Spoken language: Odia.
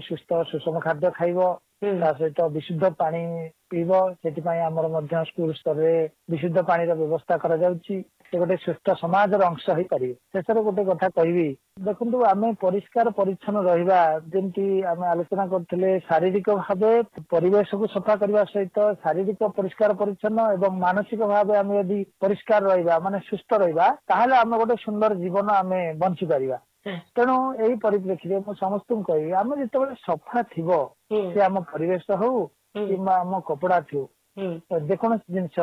ସୁସ୍ଥ ସୁଷମ ଖାଦ୍ୟ ଖାଇବ ତା ସହିତ ବିଶୁଦ୍ଧ ପାଣି ପିଇବ ସେଥିପାଇଁ ଆମର ମଧ୍ୟ ସ୍କୁଲ ସ୍ତରରେ ବିଶୁଦ୍ଧ ପାଣିର ବ୍ୟବସ୍ଥା କରାଯାଉଛି ସେ ଗୋଟେ ସୁସ୍ଥ ସମାଜର ଅଂଶ ହେଇପାରିବେ। ଶେଷରେ ଗୋଟେ କଥା କହିବି ଦେଖନ୍ତୁ ଆମେ ପରିଷ୍କାର ପରିଚ୍ଛନ୍ନ ରହିବା ଯେମିତି ଆମେ ଆଲୋଚନା କରୁଥିଲେ ଶାରୀରିକ ଭାବେ ପରିବେଶକୁ ସଫା କରିବା ସହିତ ଶାରୀରିକ ପରିଷ୍କାର ପରିଚ୍ଛନ୍ନ ଏବଂ ମାନସିକ ଭାବେ ଆମେ ଯଦି ପରିଷ୍କାର ରହିବା ମାନେ ସୁସ୍ଥ ରହିବା ତାହେଲେ ଆମେ ଗୋଟେ ସୁନ୍ଦର ଜୀବନ ଆମେ ବଞ୍ଚି ପାରିବା। ତେଣୁ ଏଇ ପରିପ୍ରେକ୍ଷୀରେ ମୁଁ ସମସ୍ତଙ୍କୁ କହିବି ଆମେ ଯେତେବେଳେ ସଫା ଥିବ ସେ ଆମ ପରିବେଶ ହଉ କିମ୍ବା ଆମ କପଡା ଥିବ ଯେକୌଣସି ଜିନିଷ